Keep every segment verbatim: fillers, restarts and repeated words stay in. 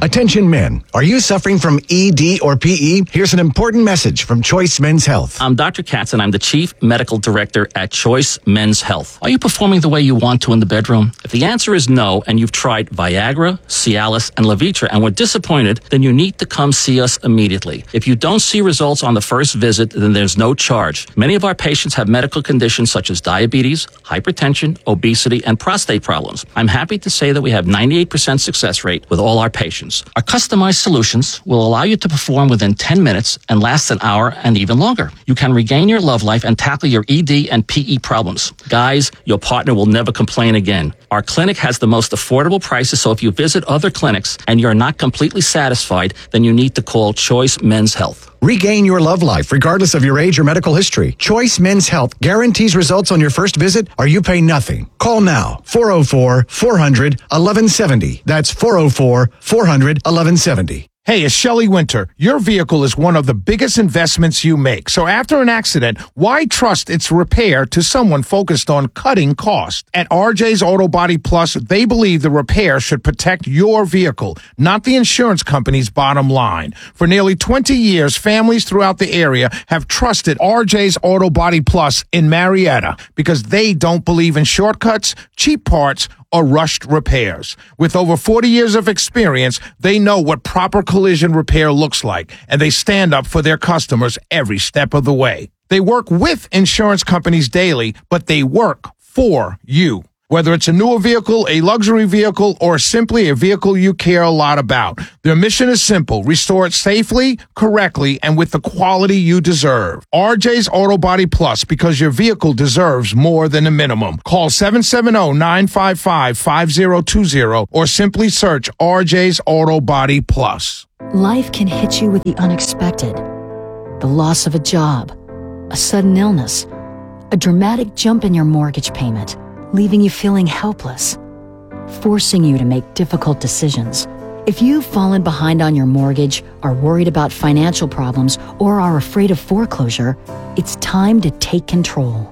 Attention men, are you suffering from E D or P E? Here's an important message from Choice Men's Health. I'm Doctor Katz and I'm the Chief Medical Director at Choice Men's Health. Are you performing the way you want to in the bedroom? If the answer is no and you've tried Viagra, Cialis, and Levitra and were disappointed, then you need to come see us immediately. If you don't see results on the first visit, then there's no charge. Many of our patients have medical conditions such as diabetes, hypertension, obesity, and prostate problems. I'm happy to say that we have ninety-eight percent success rate with all our patients. Our customized solutions will allow you to perform within ten minutes and last an hour and even longer. You can regain your love life and tackle your E D and P E problems. Guys, your partner will never complain again. Our clinic has the most affordable prices, so if you visit other clinics and you're not completely satisfied, then you need to call Choice Men's Health. Regain your love life regardless of your age or medical history. Choice Men's Health guarantees results on your first visit or you pay nothing. Call now, four oh four, four hundred, eleven seventy. That's four oh four, four hundred, eleven seventy. Hey, it's Shelley Winter. Your vehicle is one of the biggest investments you make. So after an accident, why trust its repair to someone focused on cutting costs? At R J's Auto Body Plus, they believe the repair should protect your vehicle, not the insurance company's bottom line. For nearly twenty years, families throughout the area have trusted R J's Auto Body Plus in Marietta because they don't believe in shortcuts, cheap parts, or rushed repairs. With over forty years of experience, they know what proper collision repair looks like, and they stand up for their customers every step of the way. They work with insurance companies daily, but they work for you. Whether it's a newer vehicle, a luxury vehicle, or simply a vehicle you care a lot about, their mission is simple: restore it safely, correctly, and with the quality you deserve. R J's Auto Body Plus, because your vehicle deserves more than a minimum. Call seven seven zero, nine five five, five zero two zero or simply search R J's Auto Body Plus. Life can hit you with the unexpected. The loss of a job, a sudden illness, a dramatic jump in your mortgage payment, leaving you feeling helpless, forcing you to make difficult decisions. If you've fallen behind on your mortgage, are worried about financial problems, or are afraid of foreclosure, it's time to take control.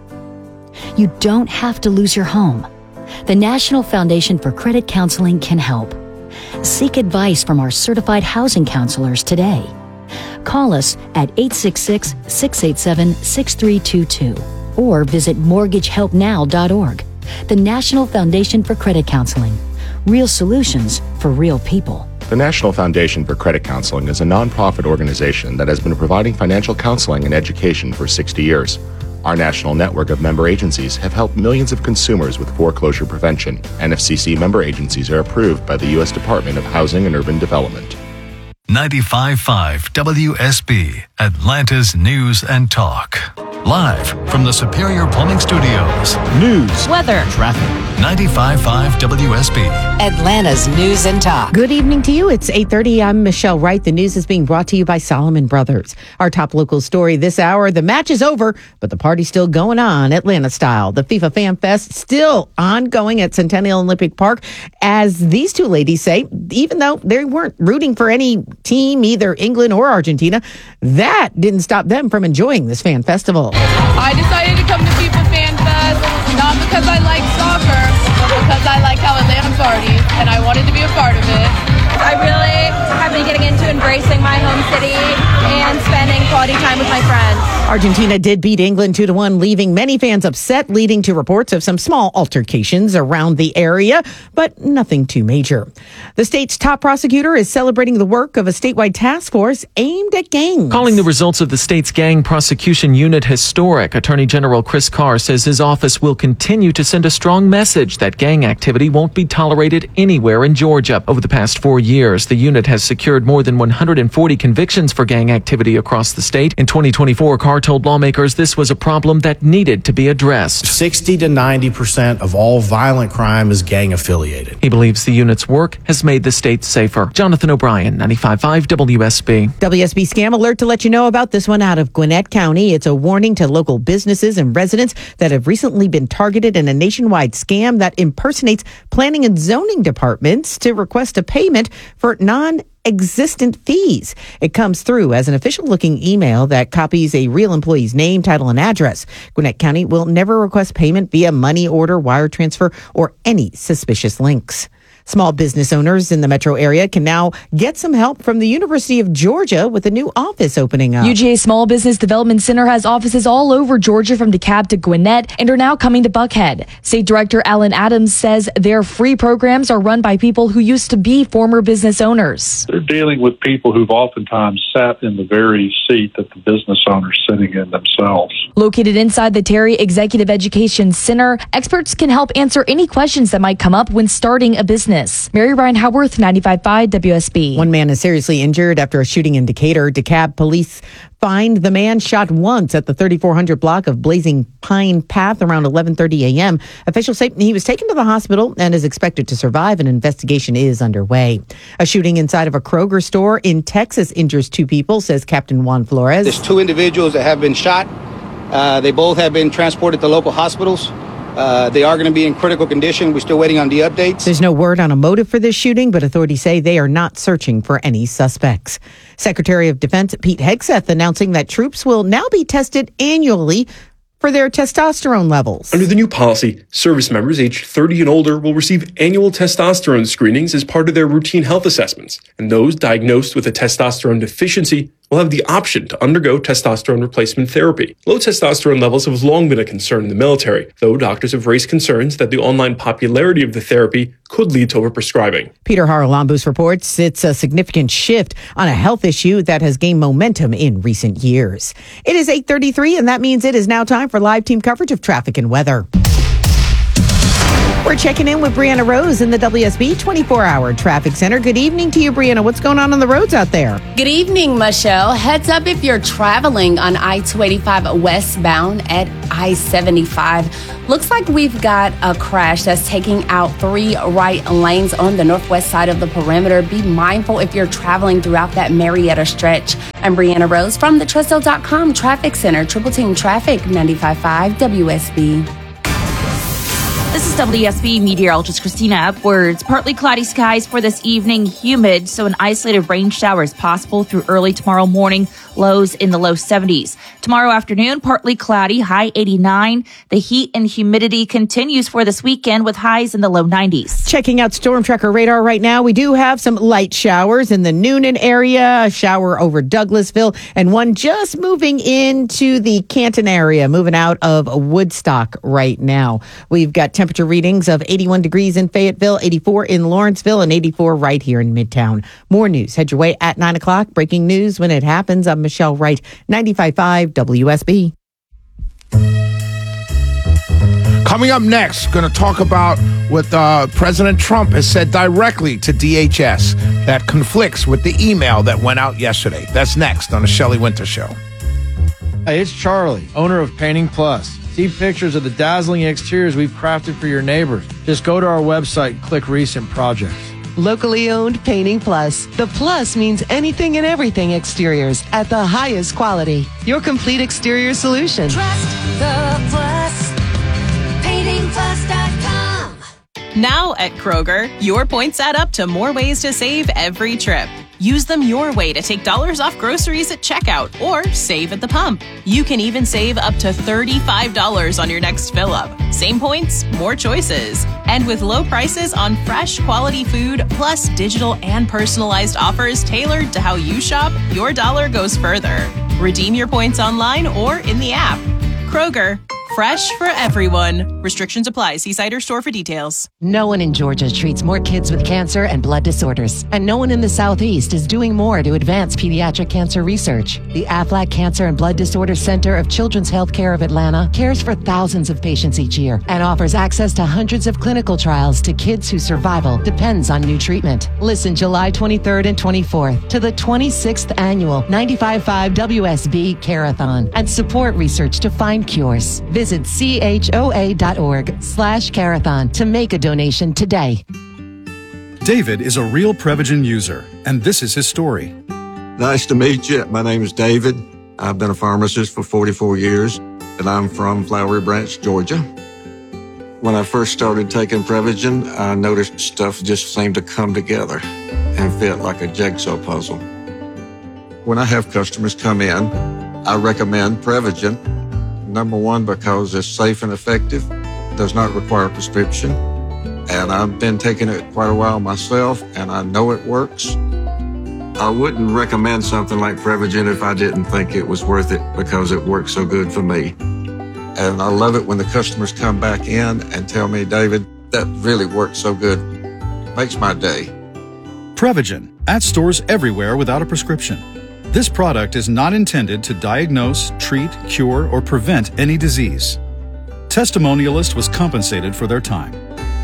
You don't have to lose your home. The National Foundation for Credit Counseling can help. Seek advice from our certified housing counselors today. Call us at eight six six, six eight seven, six three two two or visit mortgage help now dot org. The National Foundation for Credit Counseling. Real solutions for real people. The National Foundation for Credit Counseling is a nonprofit organization that has been providing financial counseling and education for sixty years. Our national network of member agencies have helped millions of consumers with foreclosure prevention. N F C C member agencies are approved by the U S Department of Housing and Urban Development. ninety-five point five W S B, Atlanta's News and Talk. Live from the Superior Plumbing Studios. News, weather, traffic. ninety-five point five W S B. Atlanta's News and Talk. Good evening to you. It's eight thirty. I'm Michelle Wright. The news is being brought to you by Solomon Brothers. Our top local story this hour: the match is over, but the party's still going on, Atlanta style. The FIFA Fan Fest still ongoing at Centennial Olympic Park, as these two ladies say, even though they weren't rooting for any team, either England or Argentina, that didn't stop them from enjoying this fan festival. I decided to come to FIFA Fan Fest not because I like soccer, but because I like how Atlanta parties, and I wanted to be a part of it. I really have been getting into embracing my home city and spending quality time with my friends. Argentina did beat England two to one, leaving many fans upset, leading to reports of some small altercations around the area, but nothing too major. The state's top prosecutor is celebrating the work of a statewide task force aimed at gangs. Calling the results of the state's gang prosecution unit historic, Attorney General Chris Carr says his office will continue to send a strong message that gang activity won't be tolerated anywhere in Georgia. Over the past four years, the unit has secured more than one hundred forty convictions for gang activity across the state. In twenty twenty-four, Carr told lawmakers this was a problem that needed to be addressed. sixty to ninety percent of all violent crime is gang affiliated. He believes the unit's work has made the state safer. Jonathan O'Brien, ninety-five point five W S B. W S B Scam Alert to let you know about this one out of Gwinnett County. It's a warning to local businesses and residents that have recently been targeted in a nationwide scam that impersonates planning and zoning departments to request a payment for non-existent fees. It comes through as an official-looking email that copies a real employee's name, title, and address. Gwinnett County will never request payment via money order, wire transfer, or any suspicious links. Small business owners in the metro area can now get some help from the University of Georgia with a new office opening up. U G A Small Business Development Center has offices all over Georgia from DeKalb to Gwinnett and are now coming to Buckhead. State Director Alan Adams says their free programs are run by people who used to be former business owners. They're dealing with people who've oftentimes sat in the very seat that the business owner's sitting in themselves. Located inside the Terry Executive Education Center, experts can help answer any questions that might come up when starting a business. Mary Ryan Howarth, ninety-five point five W S B. One man is seriously injured after a shooting in Decatur. DeKalb police find the man shot once at the thirty-four hundred block of Blazing Pine Path around eleven thirty a.m. Officials say he was taken to the hospital and is expected to survive. An investigation is underway. A shooting inside of a Kroger store in Texas injures two people, says Captain Juan Flores. There's two individuals that have been shot. Uh, they both have been transported to local hospitals. Uh, they are going to be in critical condition. We're still waiting on the updates. There's no word on a motive for this shooting, but authorities say they are not searching for any suspects. Secretary of Defense Pete Hegseth announcing that troops will now be tested annually for their testosterone levels. Under the new policy, service members aged thirty and older will receive annual testosterone screenings as part of their routine health assessments, and those diagnosed with a testosterone deficiency will have the option to undergo testosterone replacement therapy. Low testosterone levels have long been a concern in the military, though doctors have raised concerns that the online popularity of the therapy could lead to overprescribing. Peter Haralambous reports it's a significant shift on a health issue that has gained momentum in recent years. It is eight thirty-three, and that means it is now time for live team coverage of traffic and weather. We're checking in with Brianna Rose in the W S B twenty-four hour Traffic Center. Good evening to you, Brianna. What's going on on the roads out there? Good evening, Michelle. Heads up if you're traveling on I two eighty-five westbound at I seventy-five. Looks like we've got a crash that's taking out three right lanes on the northwest side of the perimeter. Be mindful if you're traveling throughout that Marietta stretch. I'm Brianna Rose from the Trussell dot com Traffic Center. Triple Team Traffic, ninety-five point five W S B. This is W S B meteorologist Christina Upwards. Partly cloudy skies for this evening, humid, so an isolated rain shower is possible through early tomorrow morning, lows in the low seventies. Tomorrow afternoon, partly cloudy, high eighty-nine. The heat and humidity continues for this weekend with highs in the low nineties. Checking out Storm Tracker radar right now, we do have some light showers in the Noonan area, a shower over Douglasville, and one just moving into the Canton area, moving out of Woodstock right now. We've got temperature readings of eighty-one degrees in Fayetteville, eighty-four in Lawrenceville, and eighty-four right here in Midtown. More news head your way at nine o'clock. Breaking news when it happens. I'm Michelle Wright, ninety-five point five W S B. Coming up next, going to talk about what uh, President Trump has said directly to D H S that conflicts with the email that went out yesterday. That's next on the Shelley Winter Show. Hey, it's Charlie, owner of Painting Plus. See pictures of the dazzling exteriors we've crafted for your neighbors. Just go to our website and click Recent Projects. Locally owned Painting Plus. The plus means anything and everything exteriors at the highest quality. Your complete exterior solution. Trust the plus. painting plus dot com. Now at Kroger, your points add up to more ways to save every trip. Use them your way to take dollars off groceries at checkout or save at the pump. You can even save up to thirty-five dollars on your next fill up. Same points, more choices. And with low prices on fresh, quality food, plus digital and personalized offers tailored to how you shop, your dollar goes further. Redeem your points online or in the app. Kroger, fresh for everyone. Restrictions apply. See site or store for details. No one in Georgia treats more kids with cancer and blood disorders, and no one in the Southeast is doing more to advance pediatric cancer research. The Aflac Cancer and Blood Disorders Center of Children's Healthcare of Atlanta cares for thousands of patients each year and offers access to hundreds of clinical trials to kids whose survival depends on new treatment. Listen July twenty-third and twenty-fourth to the twenty-sixth annual ninety-five point five W S B Carathon and support research to find cures. Visit C H O A dot org slash Carathon to make a donation today. David is a real Prevagen user, and this is his story. Nice to meet you. My name is David. I've been a pharmacist for forty-four years, and I'm from Flowery Branch, Georgia. When I first started taking Prevagen, I noticed stuff just seemed to come together and fit like a jigsaw puzzle. When I have customers come in, I recommend Prevagen. Number one, because it's safe and effective, does not require a prescription, and I've been taking it quite a while myself, and I know it works. I wouldn't recommend something like Prevagen if I didn't think it was worth it because it works so good for me. And I love it when the customers come back in and tell me, David, that really works so good. Makes my day. Prevagen, at stores everywhere without a prescription. This product is not intended to diagnose, treat, cure, or prevent any disease. Testimonialist was compensated for their time.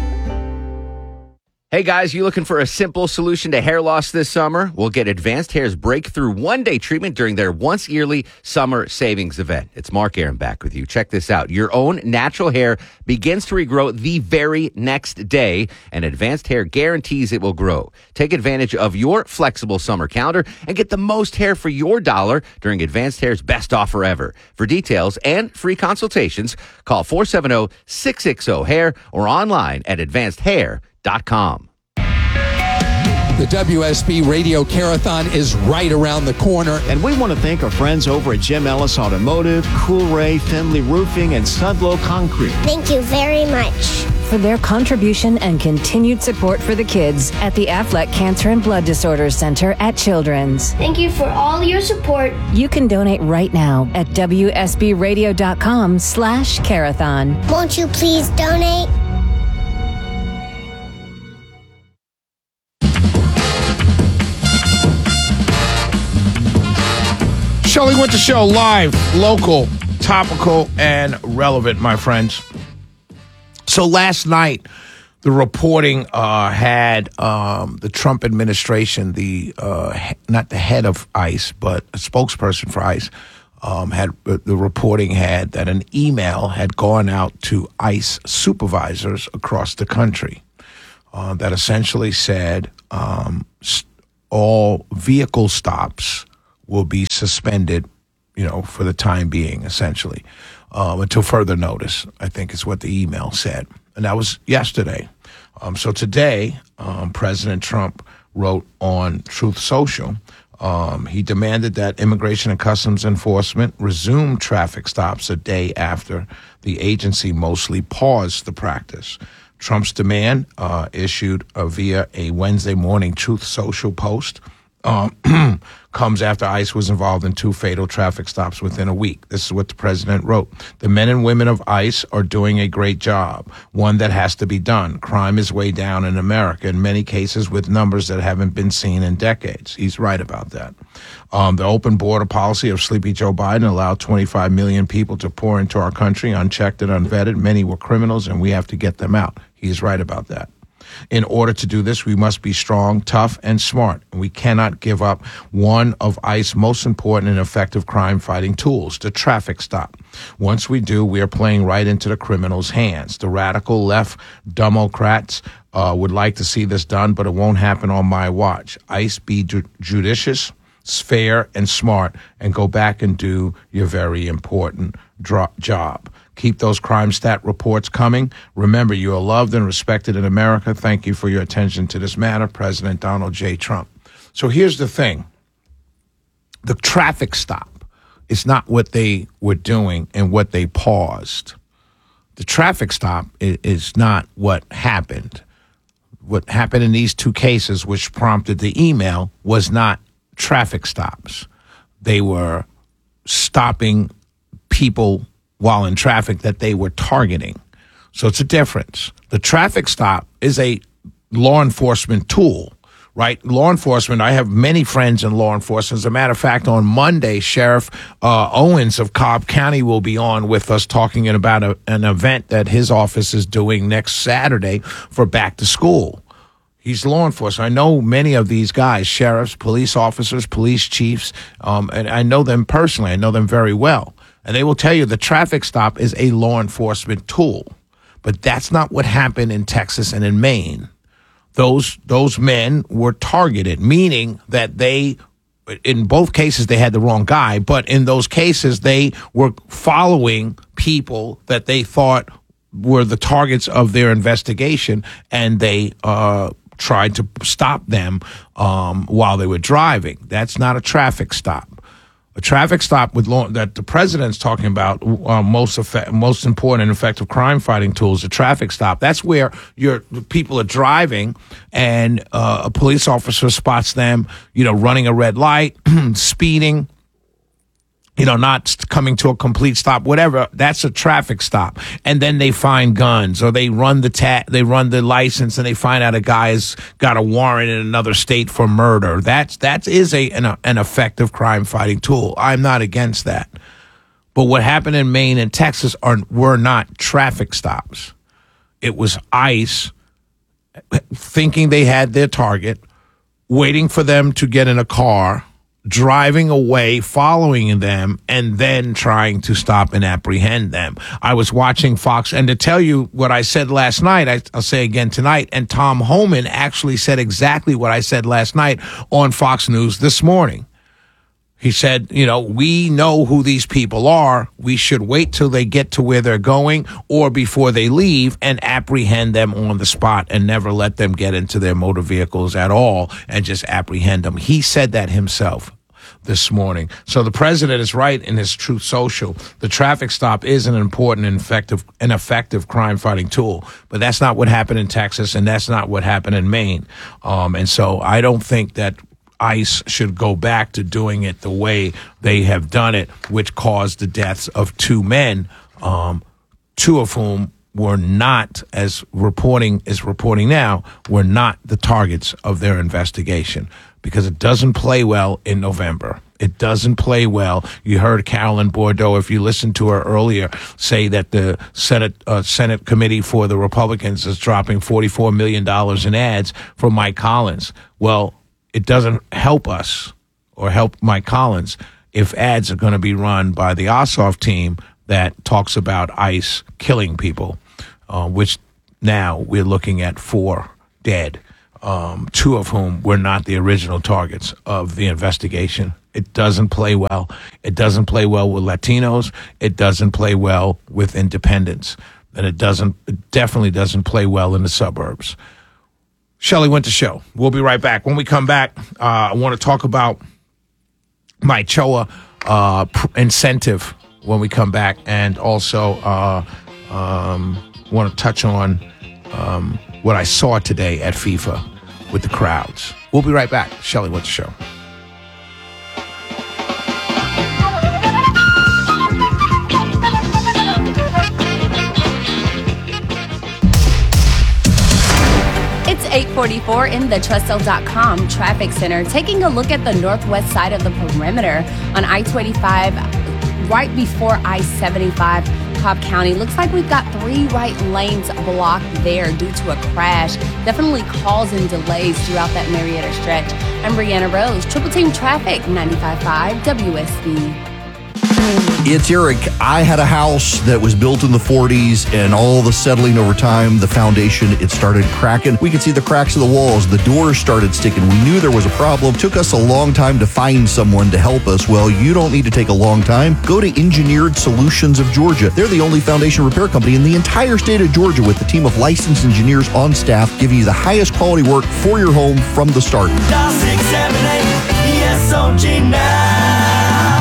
Hey guys, you looking for a simple solution to hair loss this summer? Well, get Advanced Hair's breakthrough one-day treatment during their once-yearly summer savings event. It's Mark Aaron back with you. Check this out. Your own natural hair begins to regrow the very next day, and Advanced Hair guarantees it will grow. Take advantage of your flexible summer calendar and get the most hair for your dollar during Advanced Hair's best offer ever. For details and free consultations, call four seven zero, six six zero, hair or online at advanced hair dot com. The W S B Radio Carathon is right around the corner. And we want to thank our friends over at Jim Ellis Automotive, Coolray, Finley Roofing, and Sudlow Concrete. Thank you very much for their contribution and continued support for the kids at the Aflac Cancer and Blood Disorders Center at Children's. Thank you for all your support. You can donate right now at W S B radio dot com slash carathon. Won't you please donate? Shelley Winter Show, live, local, topical, and relevant, my friends. So last night, the reporting uh, had um, the Trump administration, the uh, he- not the head of ICE, but a spokesperson for ICE, um, had uh, the reporting had that an email had gone out to ICE supervisors across the country uh, that essentially said um, st- all vehicle stops will be suspended, you know, for the time being, essentially, um, until further notice, I think is what the email said. And that was yesterday. Um, so today, um, President Trump wrote on Truth Social, um, he demanded that Immigration and Customs Enforcement resume traffic stops a day after the agency mostly paused the practice. Trump's demand uh, issued uh, via a Wednesday morning Truth Social post Um, comes after ICE was involved in two fatal traffic stops within a week. This is what the president wrote. The men and women of ICE are doing a great job, one that has to be done. Crime is way down in America, in many cases with numbers that haven't been seen in decades. He's right about that. Um, the open border policy of Sleepy Joe Biden allowed twenty-five million people to pour into our country unchecked and unvetted. Many were criminals, and we have to get them out. He's right about that. In order to do this, we must be strong, tough, and smart. We cannot give up one of ICE's most important and effective crime-fighting tools, the traffic stop. Once we do, we are playing right into the criminals' hands. The radical left Democrats uh, would like to see this done, but it won't happen on my watch. ICE, be ju- judicious, fair, and smart, and go back and do your very important dro- job. Keep those crime stat reports coming. Remember, you are loved and respected in America. Thank you for your attention to this matter, President Donald J. Trump. So here's the thing. The traffic stop is not what they were doing and what they paused. The traffic stop is not what happened. What happened in these two cases, which prompted the email, was not traffic stops. They were stopping people while in traffic that they were targeting. So it's a difference. The traffic stop is a law enforcement tool, right? Law enforcement, I have many friends in law enforcement. As a matter of fact, on Monday, Sheriff uh, Owens of Cobb County will be on with us talking about a, an event that his office is doing next Saturday for back to school. He's law enforcement. I know many of these guys, sheriffs, police officers, police chiefs, um, and I know them personally. I know them very well. And they will tell you the traffic stop is a law enforcement tool. But that's not what happened in Texas and in Maine. Those those men were targeted, meaning that they, in both cases, they had the wrong guy. But in those cases, they were following people that they thought were the targets of their investigation, and they uh, tried to stop them um, while they were driving. That's not a traffic stop. A traffic stop with law that the president's talking about, uh, most effect, most important and effective crime fighting tools, a traffic stop. That's where your people are driving and uh, a police officer spots them, you know, running a red light, speeding, you know, not coming to a complete stop, whatever. That's a traffic stop. And then they find guns, or they run the ta- they run the license, and they find out a guy has got a warrant in another state for murder. That's that is a an, an effective crime fighting tool. I'm not against that. But what happened in Maine and Texas are were not traffic stops. It was ICE thinking they had their target, waiting for them to get in a car, driving away, following them, and then trying to stop and apprehend them. I was watching Fox, and to tell you what I said last night, I, I'll say again tonight, and Tom Homan actually said exactly what I said last night on Fox News this morning. He said, you know, we know who these people are. We should wait till they get to where they're going or before they leave and apprehend them on the spot and never let them get into their motor vehicles at all and just apprehend them. He said that himself this morning. So the president is right in his Truth Social. The traffic stop is an important and effective, an effective crime fighting tool, but that's not what happened in Texas, and that's not what happened in Maine. Um, and so I don't think that ICE should go back to doing it the way they have done it, which caused the deaths of two men, um, two of whom were not, as reporting is reporting now, were not the targets of their investigation, because it doesn't play well in November. It doesn't play well. You heard Carolyn Bordeaux, if you listened to her earlier, say that the Senate uh, Senate Committee for the Republicans is dropping forty-four million dollars in ads for Mike Collins. Well, it doesn't help us or help Mike Collins if ads are going to be run by the Ossoff team that talks about ICE killing people, uh, which now we're looking at four dead, um, two of whom were not the original targets of the investigation. It doesn't play well. It doesn't play well with Latinos. It doesn't play well with independents. And it doesn't, it definitely doesn't play well in the suburbs. Shelley Winter Show. We'll be right back. When we come back, uh, I want to talk about my C H O A uh, pr- incentive when we come back, and also uh, um, want to touch on um, what I saw today at FIFA with the crowds. We'll be right back. Shelley Winter Show. eight forty-four in the Trussell dot com traffic center, taking a look at the northwest side of the perimeter on I twenty-five right before I seventy-five, Cobb County. Looks like we've got three right lanes blocked there due to a crash, definitely causing delays throughout that Marietta stretch. I'm Brianna Rose, Triple Team Traffic, ninety-five point five W S B. It's Eric. I had a house that was built in the forties, and all the settling over time, the foundation, it started cracking. We could see the cracks of the walls. The doors started sticking. We knew there was a problem. It took us a long time to find someone to help us. Well, you don't need to take a long time. Go to Engineered Solutions of Georgia. They're the only foundation repair company in the entire state of Georgia, with a team of licensed engineers on staff, giving you the highest quality work for your home from the start. Dial six seven eight E S O G now.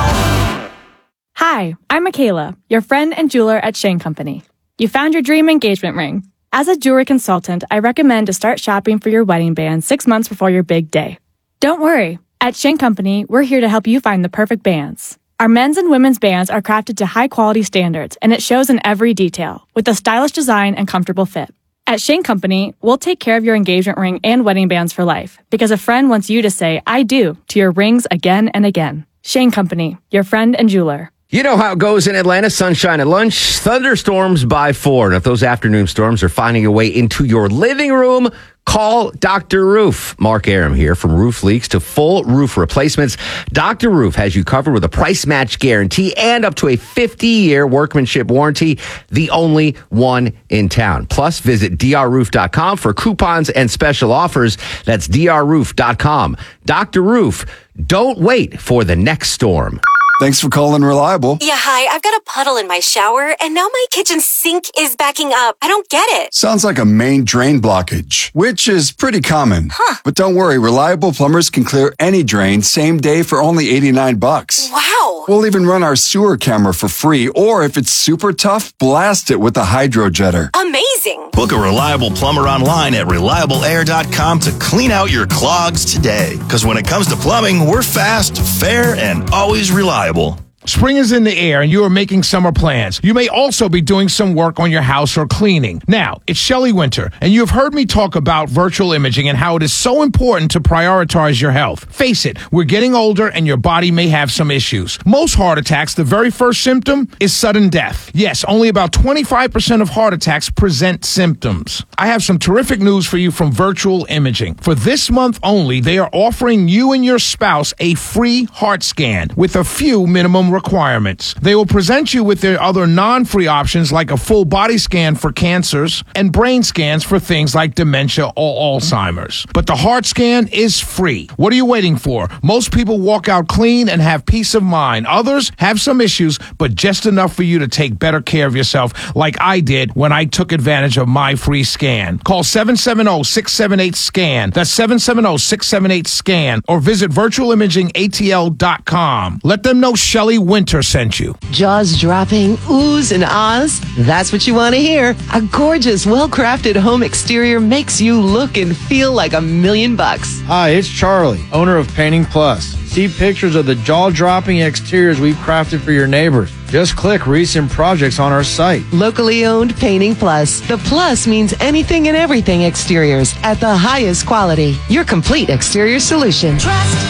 Hi, I'm Michaela, your friend and jeweler at Shane Company. You found your dream engagement ring. As a jewelry consultant, I recommend to start shopping for your wedding band six months before your big day. Don't worry. At Shane Company, we're here to help you find the perfect bands. Our men's and women's bands are crafted to high-quality standards, and it shows in every detail, with a stylish design and comfortable fit. At Shane Company, we'll take care of your engagement ring and wedding bands for life, because a friend wants you to say, I do, to your rings again and again. Shane Company, your friend and jeweler. You know how it goes in Atlanta. Sunshine at lunch, thunderstorms by four. And if those afternoon storms are finding a way into your living room, call Doctor Roof. Mark Aram here. From roof leaks to full roof replacements, Doctor Roof has you covered with a price match guarantee and up to a fifty-year workmanship warranty, the only one in town. Plus, visit D R roof dot com for coupons and special offers. That's D R roof dot com. Doctor Roof, don't wait for the next storm. Thanks for calling Reliable. Yeah, hi. I've got a puddle in my shower, and now my kitchen sink is backing up. I don't get it. Sounds like a main drain blockage, which is pretty common. Huh. But don't worry, Reliable plumbers can clear any drain same day for only eighty-nine bucks. Wow. We'll even run our sewer camera for free, or if it's super tough, blast it with a hydro jetter. Amazing. Book a Reliable plumber online at reliable air dot com to clean out your clogs today. Because when it comes to plumbing, we're fast, fair, and always reliable. Spring is in the air and you are making summer plans. You may also be doing some work on your house or cleaning. Now, it's Shelley Winter, and you have heard me talk about virtual imaging and how it is so important to prioritize your health. Face it, we're getting older and your body may have some issues. Most heart attacks, the very first symptom is sudden death. Yes, only about twenty-five percent of heart attacks present symptoms. I have some terrific news for you from Virtual Imaging. For this month only, they are offering you and your spouse a free heart scan with a few minimum requirements. They will present you with their other non-free options like a full body scan for cancers and brain scans for things like dementia or Alzheimer's. But the heart scan is free. What are you waiting for? Most people walk out clean and have peace of mind. Others have some issues, but just enough for you to take better care of yourself like I did when I took advantage of my free scan. Call seven seven zero, six seven eight, SCAN. That's seven seven zero, six seven eight, SCAN. Or visit virtual imaging A T L dot com. Let them know Shelley Winter sent you. Jaws dropping, oohs and ahs? That's what you want to hear. A gorgeous, well-crafted home exterior makes you look and feel like a million bucks. Hi, it's Charlie, owner of Painting Plus. See pictures of the jaw-dropping exteriors we've crafted for your neighbors. Just click recent projects on our site. Locally owned Painting Plus. The plus means anything and everything exteriors at the highest quality. Your complete exterior solution. Trust